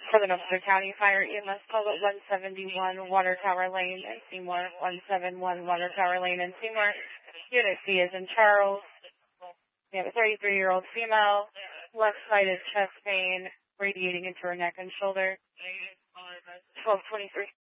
For the Upper County Fire EMS call at 171 Water Tower Lane in Seymour, 171 Water Tower Lane in Seymour. Unit C is in Charles. We have a 33-year-old female, left-sided chest pain, radiating into her neck and shoulder. 1223.